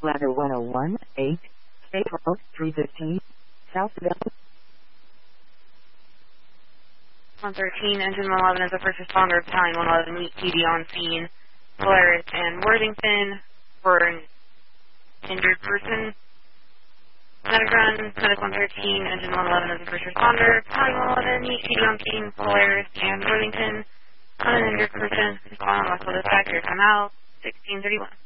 Ladder 101, 8, State Road 315, Southville. 113, Engine 111 is a first responder, Battalion 111, meet PD on scene, Polaris and Worthington for an injured person. Medic run, Medic 113, Engine 111 is a first responder, Battalion 111, meet PD on scene, Polaris and Worthington on an injured person. Respond on local dispatcher, time out, 1631.